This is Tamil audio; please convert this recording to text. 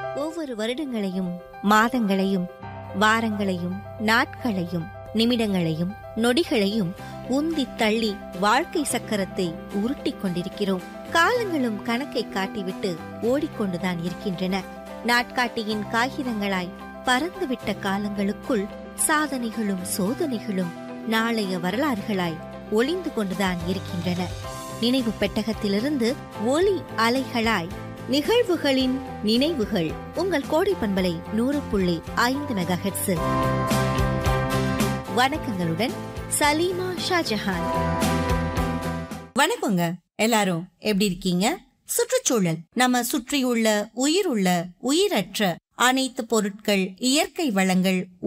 ஒவ்வொரு வருடங்களையும், மாதங்களையும், வாரங்களையும், நாட்களையும், நிமிடங்களையும், நொடிகளையும் உந்தி தள்ளி வாழ்க்கை சக்கரத்தை உருட்டிக் கொண்டிருக்கிறோம். காலங்களும் கணக்கை காட்டிவிட்டு ஓடிக்கொண்டுதான் இருக்கின்றன. நாட்காட்டியின் காகிதங்களாய் பறந்துவிட்ட காலங்களுக்குள் சாதனைகளும் சோதனைகளும் நாளைய வரலாறுகளாய் ஒளிந்து கொண்டுதான் இருக்கின்றன. நினைவு பெட்டகத்திலிருந்து ஒலி அலைகளாய் நிகழ்வுகளின் நினைவுகள் உங்கள் கோடை பண்பலை 100.5 மெகாஹெர்ட்ஸில். வணக்கங்களுடன் சலீமா ஷாஜஹான். வணக்கங்க, எல்லாரும் எப்படி இருக்கீங்க? சுற்றுச்சூழல், நம்ம சுற்றியுள்ள உயிருள்ள, உயிரற்ற அனைத்து பொருட்கள், இயற்கை வளங்கள்,